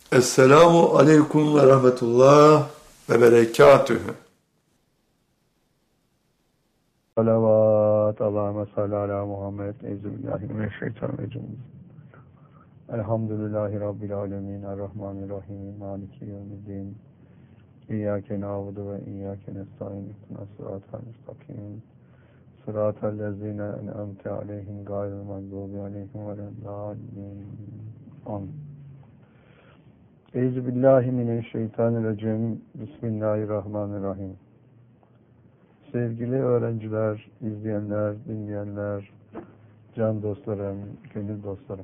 Esselamu aleyküm ve rahmetullah ve berekatühü. Salavat, Allahümme salli ala Muhammed, Euzubillahimineşşeytanirracim. Elhamdülillahi Rabbil alemin, Errahmanirrahim, Maliki yevmiddin. İyyâke na'budu ve iyyâke nestaîn, ihdinas sıratal müstakim. Sıratal lezîne en'amte aleyhim gayril mağdûbi aleyhim veleddâllîn. Amin. Euzubillahimineşşeytanirracim. Bismillahirrahmanirrahim. Sevgili öğrenciler, izleyenler, dinleyenler, can dostlarım, gönül dostlarım.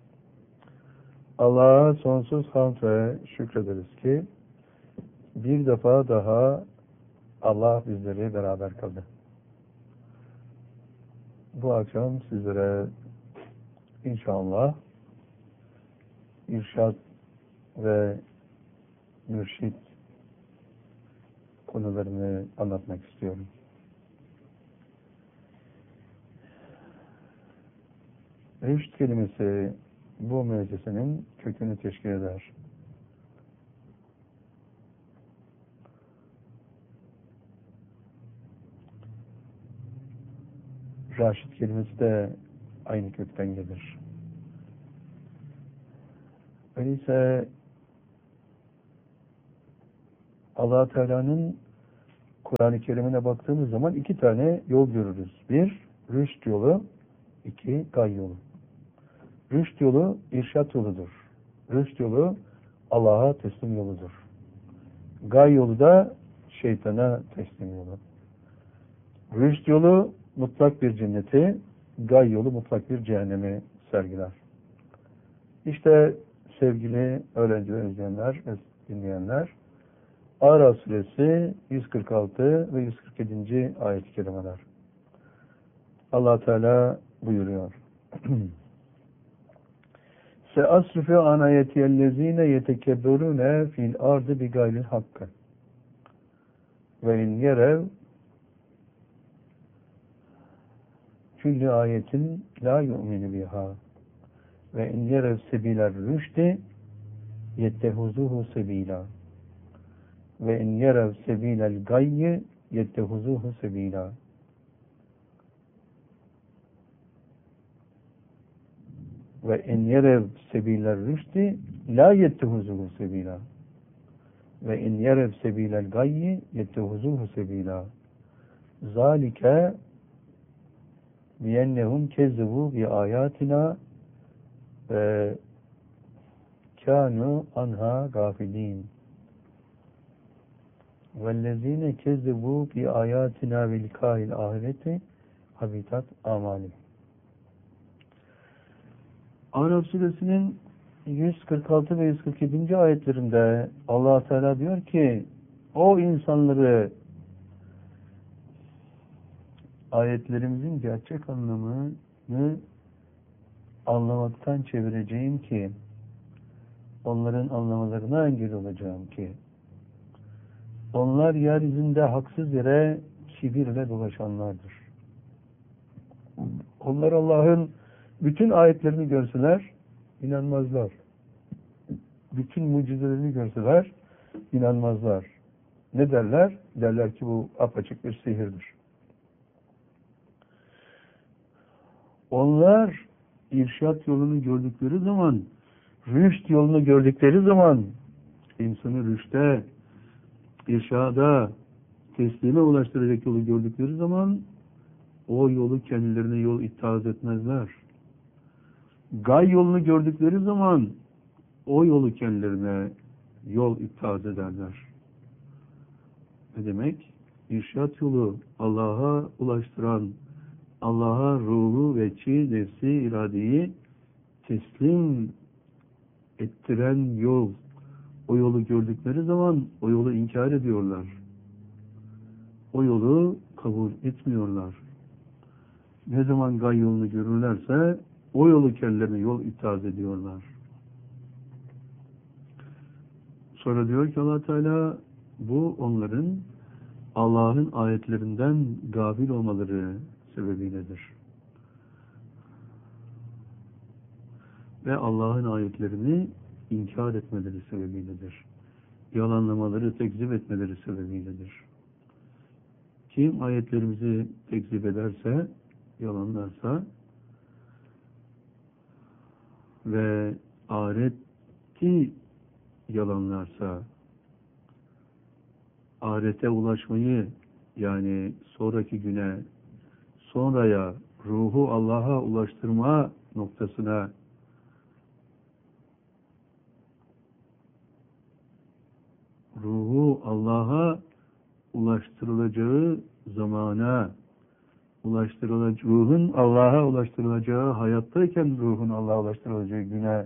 Allah'a sonsuz hamd ve şükrederiz ki bir defa daha Allah bizleri beraber kıldı. Bu akşam sizlere inşallah irşad ve mürşid konularını anlatmak istiyorum. Reşit kelimesi bu müessesenin kökünü teşkil eder. Raşid kelimesi de aynı kökten gelir. Öyleyse Allah-u Teala'nın Kur'an-ı Kerim'ine baktığımız zaman iki tane yol görürüz. Bir, rüşt yolu, iki, gay yolu. Rüşt yolu, irşat yoludur. Rüşt yolu, Allah'a teslim yoludur. Gay yolu da şeytana teslim yolu. Rüşt yolu, mutlak bir cenneti, gay yolu, mutlak bir cehennemi sergiler. İşte sevgili öğrenciler, izleyenler ve dinleyenler, Araf suresi 146 ve 147. ayet-i kerimeler. Allah Teala buyuruyor. Seasrifu an ayetiyellezine yetekebberune fil ardı bi gayril hakkı ve in yerev külli ayetin la yu'minu biha ve in yerev sebiler rüşti yettehuzuhu sebila ve in yerev sebilel gayyi yettehuzuhu sebila. Ve in yerev sebiler rüşti la yettehuzuhu sebila ve in yerev sebilel gayyi yettehuzuhu sebila. Zalike biyennehum kezzebu bi ayatina ve kânû anha gafilin. Vellezîne kezzebu bi ayatina ve likâil ahireti habitat amali. Araf suresinin 146 ve 147. ayetlerinde Allah Teala diyor ki o insanları ayetlerimizin gerçek anlamını anlamaktan çevireceğim ki onların anlamalarına engel olacağım ki onlar yeryüzünde haksız yere kibirle dolaşanlardır. Onlar Allah'ın bütün ayetlerini görseler inanmazlar. Bütün mucizelerini görseler inanmazlar. Ne derler? Derler ki bu apaçık bir sihirdir. Onlar irşat yolunu gördükleri zaman, rüşt yolunu gördükleri zaman, insanı rüşte, irşada, teslime ulaştıracak yolu gördükleri zaman o yolu kendilerine yol ittihaz etmezler. Gay yolunu gördükleri zaman o yolu kendilerine yol ittihaz ederler. Ne demek? İrşat yolu Allah'a ulaştıran, Allah'a ruhu ve nefsi, iradeyi teslim ettiren yol. O yolu gördükleri zaman o yolu inkar ediyorlar. O yolu kabul etmiyorlar. Ne zaman gay yolunu görürlerse o yolu kendilerine yol ittihaz ediyorlar. Sonra diyor ki Allah Teala bu onların Allah'ın ayetlerinden gafil olmaları sebebiyledir. Ve Allah'ın ayetlerini inkar etmeleri sebebiyledir. Yalanlamaları, tekzip etmeleri sebebiyledir. Kim ayetlerimizi tekzip ederse, yalanlarsa ve ahireti yalanlarsa, ahirete ulaşmayı, yani sonraki güne, sonraya, ruhu Allah'a ulaştırma noktasına ruhu Allah'a ulaştırılacağı zamana, ruhun Allah'a ulaştırılacağı, hayattayken ruhun Allah'a ulaştırılacağı güne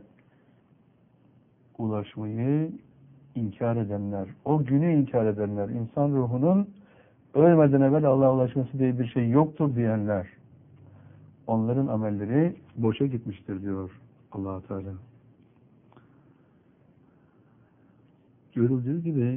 ulaşmayı inkar edenler, o günü inkar edenler, insan ruhunun ölmeden evvel Allah'a ulaşması diye bir şey yoktur diyenler, onların amelleri boşa gitmiştir diyor Allah-u Teala. Görüldüğü gibi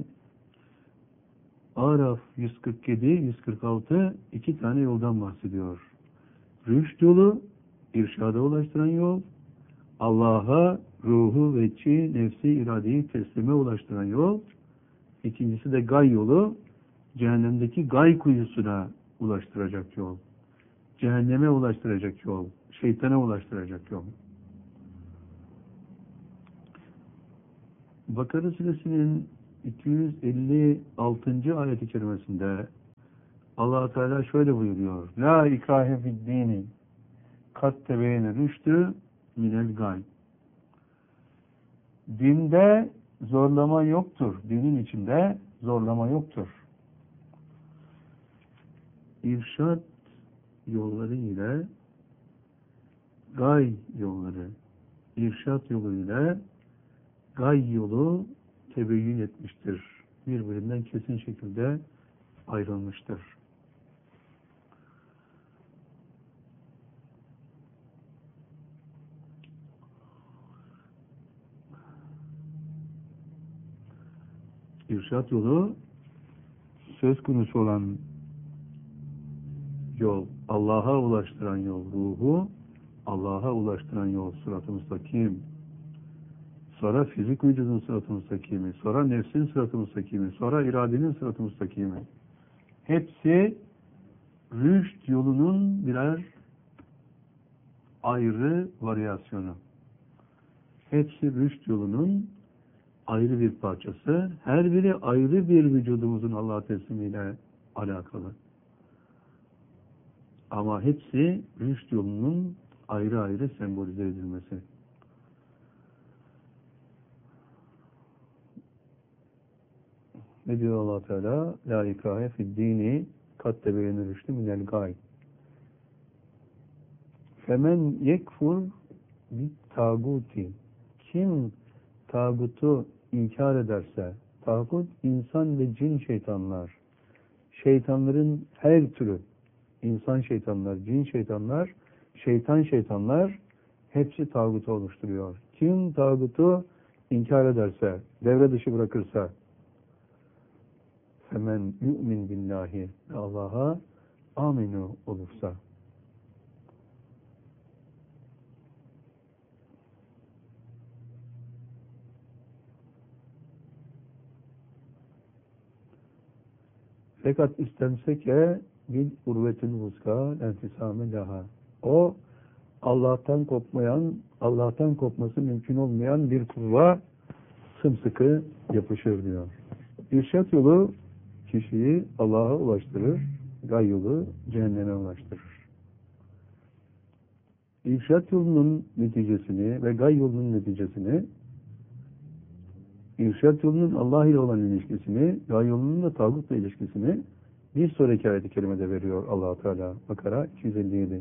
Araf 147, 146 iki tane yoldan bahsediyor. Rüşt yolu, irşada ulaştıran yol, Allah'a ruhu ve nefsi iradeyi teslime ulaştıran yol. İkincisi de gay yolu, cehennemdeki gay kuyusuna ulaştıracak yol. Cehenneme ulaştıracak yol, şeytana ulaştıracak yol. Bakara suresinin 256. ayet-i kerimesinde Allah Teala şöyle buyuruyor: La ikrahe fid dini kat tebeyene rüştü minel gay. Dinde zorlama yoktur. Dinin içinde zorlama yoktur. İrşad yolları ile gay yolları, irşad yolu ile gay yolu tebeyyün etmiştir. Birbirinden kesin şekilde ayrılmıştır. İrşad yolu söz konusu olan yol, Allah'a ulaştıran yol, ruhu Allah'a ulaştıran yol, sırat-ı müstakim. Sonra fizik vücudun sırat-ı müstakimi, sonra nefsin sırat-ı müstakimi, sonra iradenin sırat-ı müstakimi. Hepsi rüşt yolunun birer ayrı varyasyonu. Hepsi rüşt yolunun ayrı bir parçası. Her biri ayrı bir vücudumuzun Allah'a teslimiyle alakalı. Ama hepsi rüşt yolunun ayrı ayrı sembolize edilmesi. Ne diyor Allah Teala? La ikrahe fid dini kat tebeyyene rüştü minel gay. Femen yekfur bit taguti. Kim tağutu inkar ederse, tağut insan ve cin şeytanlar, şeytanların her türü, insan şeytanlar, cin şeytanlar, şeytan şeytanlar hepsi tağutu oluşturuyor. Kim tağutu inkar ederse, devre dışı bırakırsa, hemen yu'min billahi, Allah'a aminu olursa, fakat istemseke bil urvetin vuska lentisame laha. O Allah'tan kopması mümkün olmayan bir kulva sımsıkı yapışır diyor. İrşad yolu kişiyi Allah'a ulaştırır, gay yolu cehenneme ulaştırır. İrşad yolunun neticesini ve gay yolunun neticesini, İrşad yolunun Allah ile olan ilişkisini, gay yolunun da tağutla ilişkisini bir sonraki ayet-i kerimede veriyor Allah Teala. Bakara 257.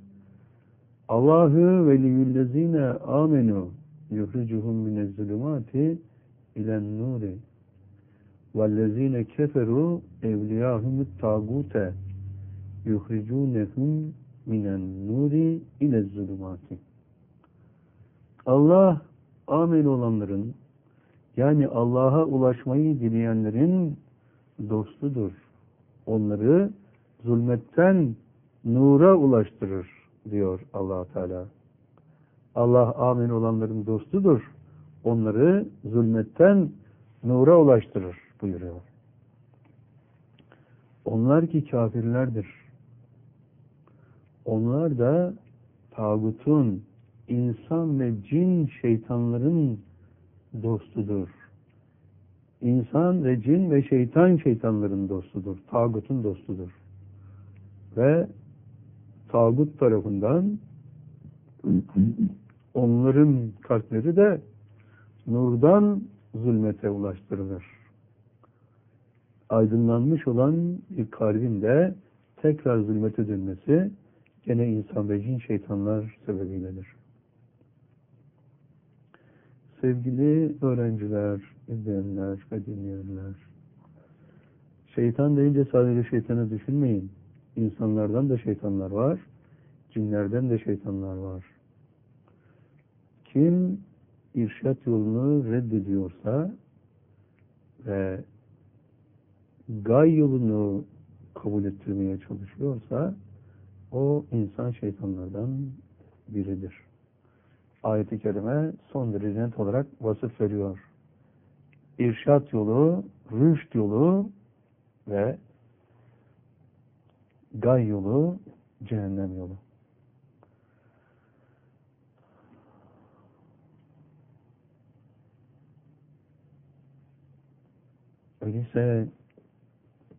Allahu veliyyüllezine amenu yuhricuhum minezzulumati ilen nuri vellezine keferu evliyahumut tağute yuhricunehum minen nuri ilezzulumati. Allah amin olanların, yani Allah'a ulaşmayı dileyenlerin dostudur. Onları zulmetten nura ulaştırır diyor Allah Teala. Allah amin olanların dostudur. onları zulmetten nura ulaştırır buyuruyor. Onlar ki kafirlerdir. Onlar da tağutun, insan ve cin şeytanların dostudur. İnsan ve cin ve şeytanların dostudur. Tağutun dostudur. Ve tağut tarafından onların kalpleri de nurdan zulmete ulaştırılır. Aydınlanmış olan bir kalbin de tekrar zulmete dönmesi gene insan ve cin şeytanlar sebebiyledir. Sevgili öğrenciler, izleyenler ve dinleyenler, şeytan deyince sadece şeytanı düşünmeyin. İnsanlardan da şeytanlar var, cinlerden de şeytanlar var. Kim irşat yolunu reddediyorsa ve gay yolunu kabul ettirmeye çalışıyorsa o insan şeytanlardan biridir. Ayet-i kerime son derece net olarak vasıf veriyor. İrşat yolu, rüşt yolu ve gay yolu, cehennem yolu. Öyleyse